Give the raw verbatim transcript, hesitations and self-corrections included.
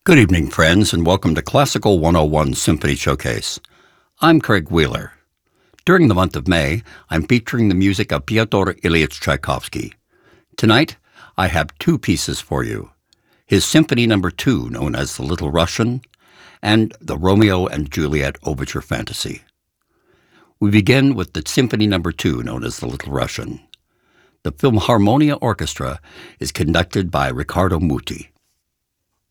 Good evening, friends, and welcome to Classical one oh one Symphony Showcase. I'm Craig Wheeler. During the month of May, I'm featuring the music of Pyotr Ilyich Tchaikovsky. Tonight, I have two pieces for you. His Symphony Number two, known as The Little Russian, and the Romeo and Juliet Overture Fantasy. We begin with the Symphony Number two, known as The Little Russian. The Philharmonia Orchestra is conducted by Riccardo Muti.